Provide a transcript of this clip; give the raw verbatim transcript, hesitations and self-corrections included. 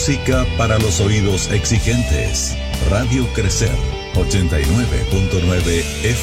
Música para los oídos exigentes. Radio Crecer ochenta y nueve punto nueve F